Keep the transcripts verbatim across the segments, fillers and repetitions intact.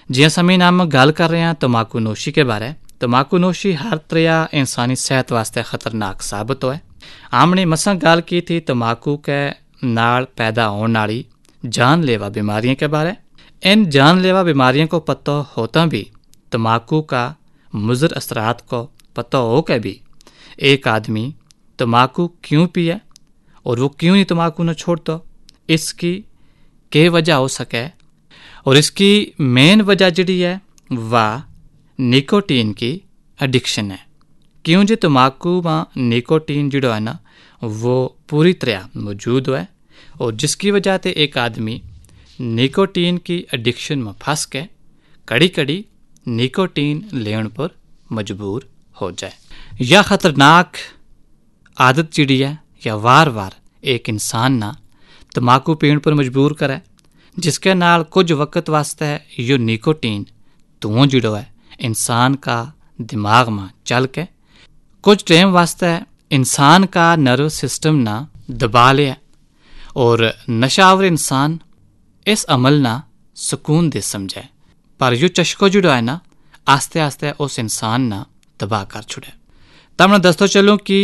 जियां समय नाम गल कर रहे हैं तंबाकू नोशी के बारे। तंबाकू नोशी हर तरह इंसानी सेहत वास्ते खतरनाक साबित होए। हमने मसां गल की थी तंबाकू के नाल पैदा होने वाली जानलेवा बीमारियों के बारे। इन जानलेवा बीमारियों को पता होता भी तंबाकू का मुज़र असरात को पता हो के भी एक आदमी तंबाकू क्यों पिए और वो क्यों नहीं तंबाकू न छोड़ता, इसकी क्या वजह हो सके। और इसकी मेन वजह जी है वह निकोटीन की एडिक्शन है। क्यों जी तंबाकू में निकोटीन जो है ना वो पूरी तरह मौजूद है और जिसकी वजह से एक आदमी निकोटीन की एडिक्शन में फंस के कड़ी कड़ी निकोटीन लेने पर मजबूर हो जाए। यह ख़तरनाक आदत जी है या वार वार एक इंसान ना तंबाकू पीण पर मजबूर करे, जिसके नाल कुछ वक्त वास्ते यो निकोटीन धुआं जुड़ो है इंसान का दिमाग में चल के कुछ टाइम वास्ते इंसान का नर्व सिस्टम ना दबा लिया और नशावर इंसान इस अमल ना सुकून दे समझे, पर यो चश्को जुड़ो है ना आस्ते आस्ते उस इंसान ना तबाह कर छुड़े। तब मैं दसतो चलूँ कि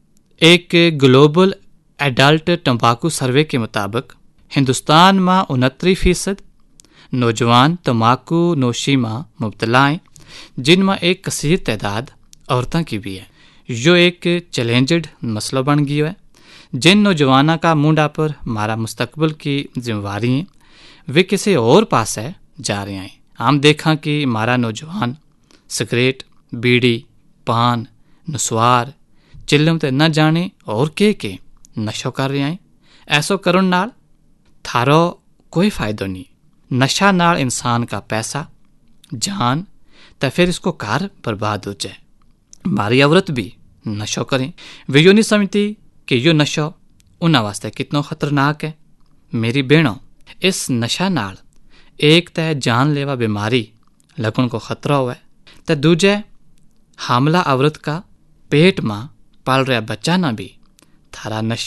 एक ग्लोबल एडल्ट तंबाकू सर्वे के मुताबिक हिंदुस्तान में उनतीस फीसद नौजवान तंबाकू नोशी में मुब्तला हैं, जिनमें एक कसीर तादाद औरतों की भी है। जो एक चैलेंजड मसला बन गया है। जिन नौजवानों का मुंडा पर हमारा मुस्तकबिल की जिम्मेवारी है वे किसी और पास है जा रहे हैं। हम देखा कि हमारा नौजवान सिगरेट, बीड़ी, पान, नस्वार, चिल्लम ते न जाने और के के नशो कर रहे हैं। ऐसो करन नाल थारो कोई फ़ायदा नहीं। नशा नाल इंसान का पैसा, जान तो फिर इसको कार बर्बाद हो जाए। हमारी औरत भी नशो करें, वे यो नहीं समझती कि यो नशो उन्होंने वास्ते कितना खतरनाक है। मेरी बहनों, इस नशा नाल एक तो जानलेवा बीमारी लगन को खतरा हुआ है, तो दूजे हामला औरत का पेट में पल रहा बच्चा ना भी थारा नशा